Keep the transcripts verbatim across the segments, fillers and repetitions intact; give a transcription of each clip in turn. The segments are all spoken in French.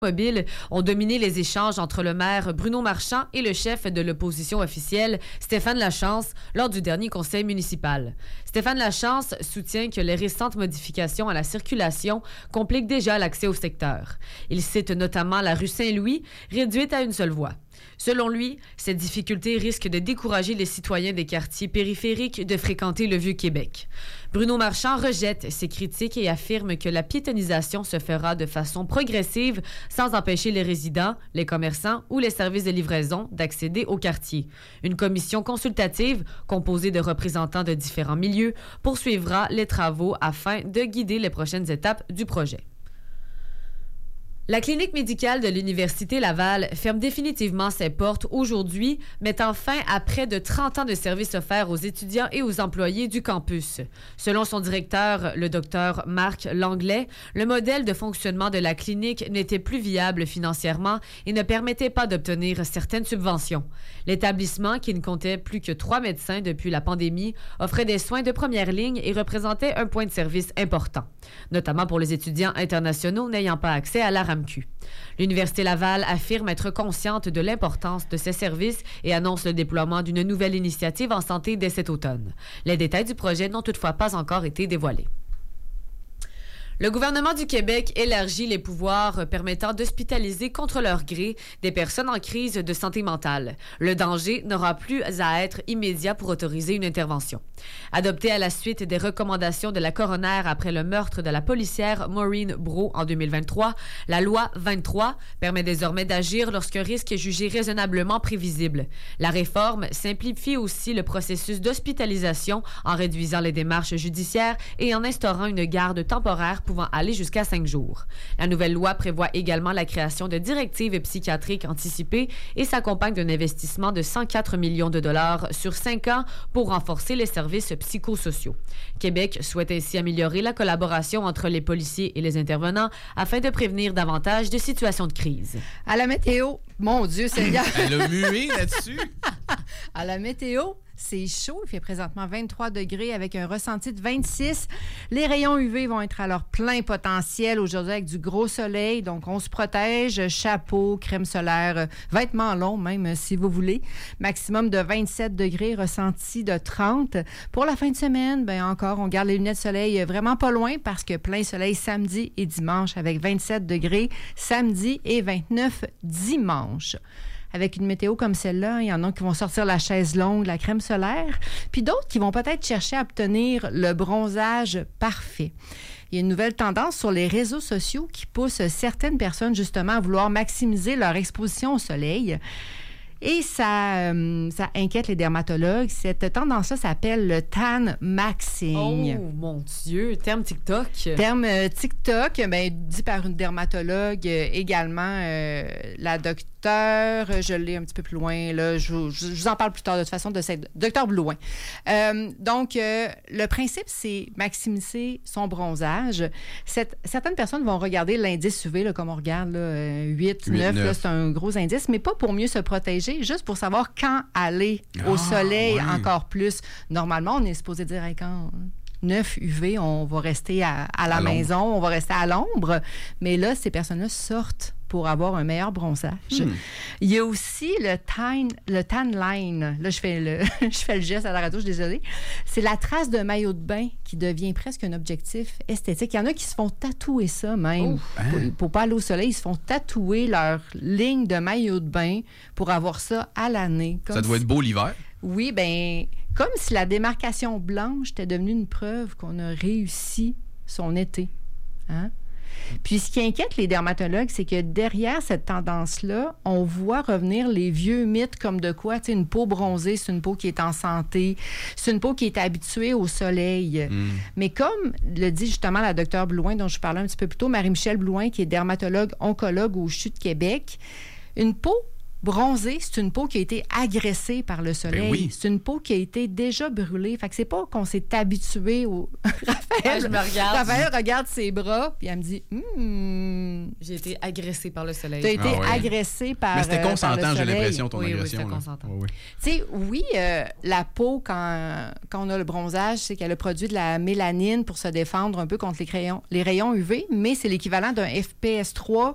Mobiles ont dominé les échanges entre le maire Bruno Marchand et le chef de l'opposition officielle, Stéphane Lachance, lors du dernier conseil municipal. Stéphane Lachance soutient que les récentes modifications à la circulation compliquent déjà l'accès au secteur. Il cite notamment la rue Saint-Louis, réduite à une seule voie. Selon lui, cette difficulté risque de décourager les citoyens des quartiers périphériques de fréquenter le Vieux-Québec. Bruno Marchand rejette ces critiques et affirme que la piétonisation se fera de façon progressive sans empêcher les résidents, les commerçants ou les services de livraison d'accéder au quartier. Une commission consultative, composée de représentants de différents milieux, poursuivra les travaux afin de guider les prochaines étapes du projet. La clinique médicale de l'Université Laval ferme définitivement ses portes aujourd'hui, mettant fin à près de trente ans de services offerts aux étudiants et aux employés du campus. Selon son directeur, le docteur Marc Langlais, le modèle de fonctionnement de la clinique n'était plus viable financièrement et ne permettait pas d'obtenir certaines subventions. L'établissement, qui ne comptait plus que trois médecins depuis la pandémie, offrait des soins de première ligne et représentait un point de service important, notamment pour les étudiants internationaux n'ayant pas accès à la R A M Q. L'Université Laval affirme être consciente de l'importance de ces services et annonce le déploiement d'une nouvelle initiative en santé dès cet automne. Les détails du projet n'ont toutefois pas encore été dévoilés. Le gouvernement du Québec élargit les pouvoirs permettant d'hospitaliser contre leur gré des personnes en crise de santé mentale. Le danger n'aura plus à être immédiat pour autoriser une intervention. Adoptée à la suite des recommandations de la coroner après le meurtre de la policière Maureen Brault en deux mille vingt-trois, la loi vingt-trois permet désormais d'agir lorsqu'un risque est jugé raisonnablement prévisible. La réforme simplifie aussi le processus d'hospitalisation en réduisant les démarches judiciaires et en instaurant une garde temporaire pouvant aller jusqu'à cinq jours. La nouvelle loi prévoit également la création de directives psychiatriques anticipées et s'accompagne d'un investissement de cent quatre millions de dollars sur cinq ans pour renforcer les services psychosociaux. Québec souhaite ainsi améliorer la collaboration entre les policiers et les intervenants afin de prévenir davantage de situations de crise. À la météo, mon Dieu Seigneur! Elle a mué là-dessus! À la météo, c'est chaud. Il fait présentement vingt-trois degrés avec un ressenti de vingt-six. Les rayons U V vont être à leur plein potentiel aujourd'hui avec du gros soleil. Donc, on se protège. Chapeau, crème solaire, vêtements longs même si vous voulez. Maximum de vingt-sept degrés, ressenti de trente. Pour la fin de semaine, bien encore, on garde les lunettes de soleil vraiment pas loin parce que plein soleil samedi et dimanche avec vingt-sept degrés samedi et vingt-neuf dimanche. Avec une météo comme celle-là, il y en a qui vont sortir la chaise longue, la crème solaire, puis d'autres qui vont peut-être chercher à obtenir le bronzage parfait. Il y a une nouvelle tendance sur les réseaux sociaux qui pousse certaines personnes justement à vouloir maximiser leur exposition au soleil. Et ça, euh, ça inquiète les dermatologues. Cette tendance-là s'appelle le tan maxing. Oh, mon Dieu! Terme TikTok. Terme euh, TikTok, ben, dit par une dermatologue euh, également, euh, la docteure, je l'ai un petit peu plus loin, là, je, je, je vous en parle plus tard de toute façon, de cette docteur Blouin. Euh, donc, euh, le principe, c'est maximiser son bronzage. Cette, certaines personnes vont regarder l'indice U V, là, comme on regarde, là, huit, neuf, là, c'est un gros indice, mais pas pour mieux se protéger, juste pour savoir quand aller au ah, soleil oui. encore plus. Normalement, on est supposé dire hey, quand neuf U V, on va rester à, à la à maison, l'ombre. On va rester à l'ombre. Mais là, ces personnes-là sortent pour avoir un meilleur bronzage. Hmm. Il y a aussi le tan, le tan line. Là, je fais le, je fais le geste à la radio, je suis désolée. C'est la trace de maillot de bain qui devient presque un objectif esthétique. Il y en a qui se font tatouer ça même. Hein? Pour, pour pas aller au soleil, ils se font tatouer leur ligne de maillot de bain pour avoir ça à l'année. Ça doit si... être beau l'hiver. Oui, bien, comme si la démarcation blanche était devenue une preuve qu'on a réussi son été. Hein? Puis, ce qui inquiète les dermatologues, c'est que derrière cette tendance-là, on voit revenir les vieux mythes comme de quoi, tu sais, une peau bronzée, c'est une peau qui est en santé, c'est une peau qui est habituée au soleil. Mm. Mais comme le dit justement la docteure Blouin, dont je parlais un petit peu plus tôt, Marie-Michel Blouin, qui est dermatologue oncologue au C H U de Québec, une peau bronzée, c'est une peau qui a été agressée par le soleil. Ben oui. C'est une peau qui a été déjà brûlée. Fait que c'est pas qu'on s'est habitué au... Raphaël, ouais, je me regarde. Raphaël regarde ses bras, puis elle me dit hmm. J'ai été agressée par le soleil. Tu as été ah, ouais. agressée par le soleil. Mais c'était consentant, j'ai l'impression, ton oui, agression. Oui, c'était consentant. Oui, oui. Tu sais, oui, euh, la peau, quand, quand on a le bronzage, c'est qu'elle a produit de la mélanine pour se défendre un peu contre les, crayons, les rayons U V, mais c'est l'équivalent d'un F P S trois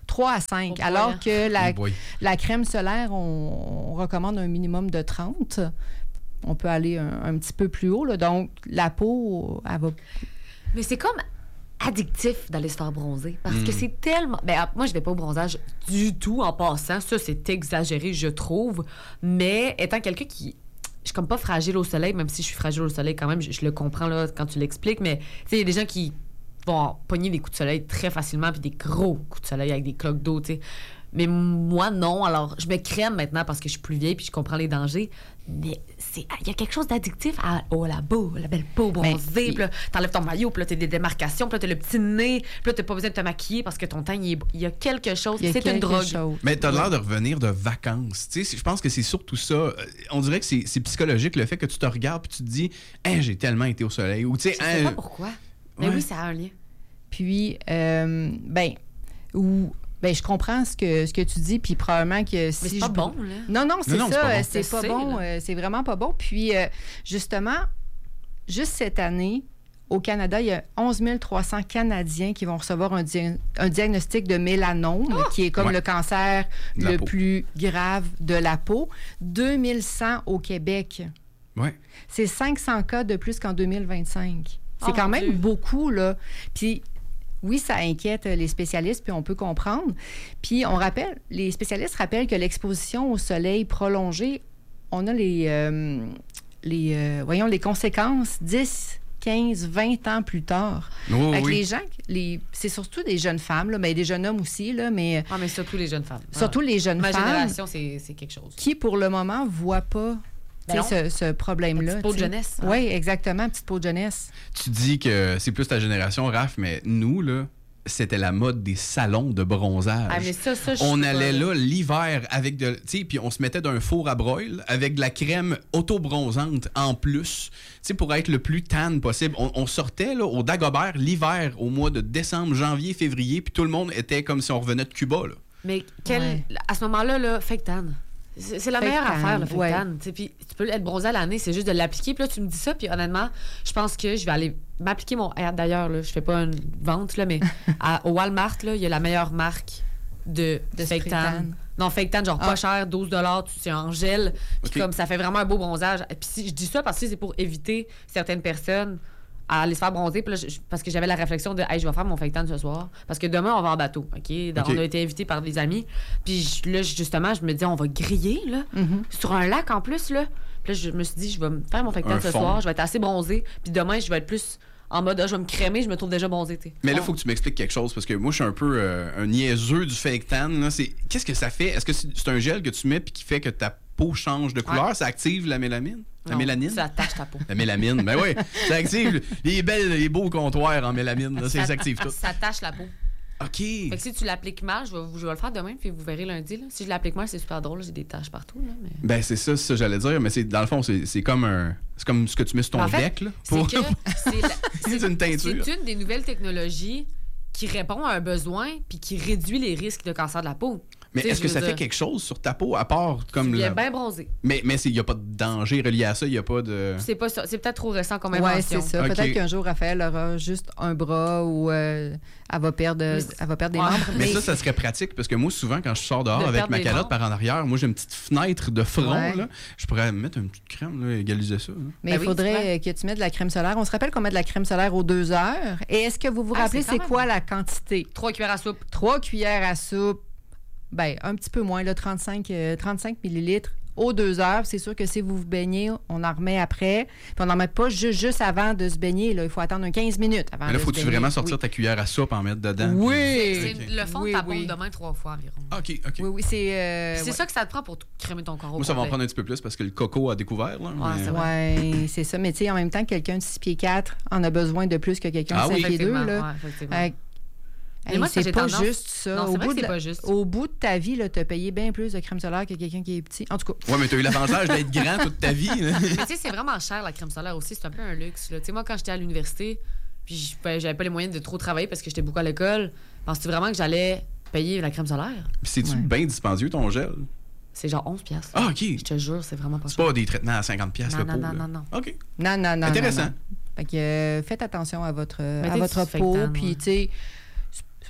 trois à cinq. Oh alors boy. que la, Oh boy. la crème solaire, on, on recommande un minimum de trente. On peut aller un, un petit peu plus haut. Là. Donc, la peau, elle va... Mais c'est comme addictif d'aller se faire bronzer. Parce Mm. que c'est tellement... Ben, moi, je vais pas au bronzage du tout en passant. Ça, c'est exagéré, je trouve. Mais étant quelqu'un qui... Je suis comme pas fragile au soleil, même si je suis fragile au soleil quand même. Je, je le comprends là, quand tu l'expliques. Mais tu sais, il y a des gens qui vont pogner des coups de soleil très facilement puis des gros coups de soleil avec des cloques d'eau, tu sais. Mais moi, non. Alors, je me crème maintenant parce que je suis plus vieille puis je comprends les dangers. Mais c'est il y a quelque chose d'addictif à oh, la peau, la belle peau bronzée. Mais, Puis là, t'enlèves ton maillot, puis là, t'as des démarcations, puis là, t'as le petit nez, puis là, t'as pas besoin de te maquiller parce que ton teint, il, est... il y a quelque chose. Il y a C'est une quelque drogue. chose. Mais t'as l'air de revenir de vacances. Tu sais, je pense que c'est surtout ça. Euh, On dirait que c'est c'est psychologique, le fait que tu te regardes puis tu te dis hein, j'ai tellement été au soleil. Ou tu sais, Je sais hein, pas pourquoi. Mais ouais. oui, ça a un lien. Puis, euh, ben, ou, ben, je comprends ce que, ce que tu dis, puis probablement que Mais si c'est pas je... bon, là. Non, non, c'est Non, non, c'est ça, pas bon. euh, c'est Je pas sais, bon, là. euh, c'est vraiment pas bon. Puis, euh, justement, juste cette année, au Canada, il y a onze mille trois cents Canadiens qui vont recevoir un, dia- un diagnostic de mélanome, qui est comme Ouais. le cancer De la le peau. plus grave de la peau. deux mille cent au Québec. ouais. C'est cinq cents cas de plus qu'en deux mille vingt-cinq. C'est Oh, quand mon même Dieu. beaucoup, là. Puis, oui, ça inquiète les spécialistes, puis on peut comprendre. Puis, on rappelle, les spécialistes rappellent que l'exposition au soleil prolongée, on a les, euh, les, euh, voyons, les conséquences dix, quinze, vingt ans plus tard. Oh, Fait que oui. les gens, les, c'est surtout des jeunes femmes, là, mais des jeunes hommes aussi, là, mais Ah, mais surtout les jeunes femmes. surtout les jeunes Ma femmes génération, c'est c'est quelque chose. qui, pour le moment, ne voient pas tu Ben sais, ce, ce problème-là. La petite peau de tu sais. jeunesse, hein. Oui, exactement, petite peau de jeunesse. Tu dis que c'est plus ta génération, Raph, mais nous, là, c'était la mode des salons de bronzage. Ah, mais ça, ça, je On suis allait pas, là l'hiver avec de. Tu sais, puis on se mettait d'un four à broil avec de la crème auto-bronzante en plus, tu sais, pour être le plus tan possible. On, on sortait là, au Dagobert l'hiver, au mois de décembre, janvier, février, puis tout le monde était comme si on revenait de Cuba, là. Mais quel, Ouais. à ce moment-là, là, fake tan. C'est c'est la Fake meilleure tan, affaire, le fake ouais. tan. Tu sais, puis tu peux être bronzé à l'année, c'est juste de l'appliquer. Puis là, tu me dis ça, puis honnêtement, je pense que je vais aller m'appliquer mon... eh, D'ailleurs, là, je fais pas une vente, là, mais à- au Walmart, là, il y a la meilleure marque de, De fake spray tan. tan. Non, fake tan, genre Ah. pas cher, douze dollars, c'est en gel. Puis Ok. comme ça fait vraiment un beau bronzage. Puis si, je dis ça parce que c'est pour éviter certaines personnes à aller se faire bronzer. Puis là, je- parce que j'avais la réflexion de hey, je vais faire mon fake tan ce soir. Parce que demain, on va en bateau. OK? Donc, OK. on a été invités par des amis. Puis je- là, justement, je me dis, on va griller, là. Mhm. Sur un lac en plus, là. Puis là, je me suis dit, je vais me faire mon fake tan Un ce fond. soir. Je vais être assez bronzée. Puis demain, je vais être plus en mode, ah, je vais me crémer, je me trouve déjà bronzée, tu sais. Mais là, il faut que tu m'expliques quelque chose parce que moi, je suis un peu euh, un niaiseux du fake tan. là. C'est... Qu'est-ce que ça fait? Est-ce que c'est, c'est un gel que tu mets puis qui fait que ta peau change de couleur? Ouais. Ça active la mélamine? La Non, mélanine? Ça attache ta peau. La mélamine, ben oui, ça active les belles, les beaux comptoirs en mélamine, là, ça, ça active tout. Ça attache la peau. OK. Fait que si tu l'appliques mal, je vais, je vais le faire demain, puis vous verrez lundi. Là. Si je l'applique mal, c'est super drôle. J'ai des taches partout. Là, mais... Ben c'est ça, c'est ça j'allais dire, mais c'est dans le fond, c'est, c'est comme un. C'est comme ce que tu mets sur ton En fait, deck, là. C'est que c'est, la- C'est une teinture. C'est une des nouvelles technologies qui répond à un besoin puis qui réduit les risques de cancer de la peau. Mais Tu sais, est-ce que je ça veux fait dire, quelque chose sur ta peau à part comme Il est la... bien bronzé. Mais mais il n'y a pas de danger relié à ça, il n'y a pas de. C'est pas ça. C'est peut-être trop récent comme Oui, invention. c'est ça. Ok. Peut-être qu'un jour, Raphaël aura juste un bras ou euh, elle, va perdre, Mais elle va perdre des Ouais. membres. Mais ça, ça serait pratique parce que moi, souvent, quand je sors dehors De avec perdre ma des calotte membres. par en arrière, moi, j'ai une petite fenêtre de front, Ouais. là. Je pourrais mettre une petite crème, là, égaliser ça. là. Mais Ben il oui, faudrait c'est vrai. euh, que tu mettes de la crème solaire. On se rappelle qu'on met de la crème solaire aux deux heures. Et est-ce que vous vous Ah, rappelez, c'est c'est quand quoi même- la quantité? Trois cuillères à soupe. Trois cuillères à soupe, ben un petit peu moins, là, trente-cinq, euh, trente-cinq millilitres aux deux heures. C'est sûr que si vous vous baignez, on en remet après. Puis on n'en met pas juste, juste avant de se baigner. Là. Il faut attendre un quinze minutes avant Mais de là, se faut-tu baigner. vraiment sortir Oui. ta cuillère à soupe en mettre dedans? Oui. C'est ok. le fond Oui, de ta oui. paume de main trois fois environ. OK, OK. Oui, oui, c'est... euh, C'est ouais. ça que ça te prend pour t- crémer ton corps au Moi, ça va en complet. prendre un petit peu plus parce que le coco a découvert. Là, Ouais, mais- c'est vrai. Oui, c'est ça. Mais tu sais, en même temps, quelqu'un de six pieds quatre en a besoin de plus que quelqu'un de Ah cinq oui. pieds deux. Effectivement, Là. ouais, effectivement. Euh, Mais hey, moi, ça, c'est j'ai pas tendance- juste ça. Non, c'est au, vrai bout que c'est de, pas juste. au bout de ta vie, tu as payé bien plus de crème solaire que quelqu'un qui est petit. En tout cas, Ouais, mais t'as eu l'avantage d'être grand toute ta vie. là. Mais tu sais, c'est vraiment cher, la crème solaire aussi. C'est un peu un luxe. là. Tu sais, moi, quand j'étais à l'université, puis je- ben, j'avais pas les moyens de trop travailler parce que j'étais beaucoup à l'école, penses-tu vraiment que j'allais payer la crème solaire? Puis c'est-tu Ouais. bien dispendieux, ton gel? C'est genre onze piastres. Ah, OK. Je te jure, c'est vraiment pas C'est cher. pas des traitements à cinquante piastres Non, le non, pot. non, là. non, non. OK. non, non, non. Intéressant. non, non. Fait que euh, faites attention à votre, à Mettez votre du fake peau. tan, Puis, ouais. tu sais,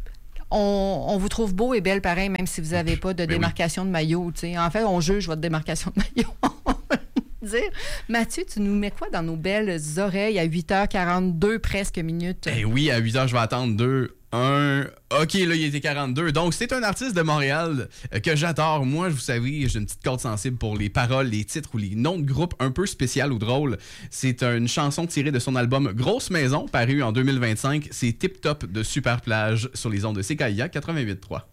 on, on vous trouve beau et belle pareil, même si vous n'avez pas de Ben démarcation de maillot. T'sais. En fait, on juge votre démarcation de maillot. Dire. Mathieu, tu nous mets quoi dans nos belles oreilles à huit heures quarante-deux presque minutes? Eh oui, à huit heures, je vais attendre deux, un. OK, là, il était quarante-deux. Donc, c'est un artiste de Montréal euh, que j'adore. Moi, vous savez, j'ai une petite corde sensible pour les paroles, les titres ou les noms de groupes un peu spécial ou drôles. C'est une chanson tirée de son album Grosse Maison, paru en deux mille vingt-cinq. C'est Tip Top de Super Plage sur les ondes de C K I A quatre-vingt-huit point trois.